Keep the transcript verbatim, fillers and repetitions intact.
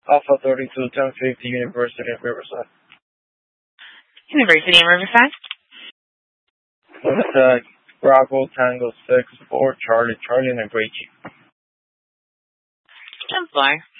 Alpha thirty-two ten fifty University of Riverside. University in Riverside? Riverside, Bravo Tango six four Charlie Charlie and a Great Jeep. Ten floor.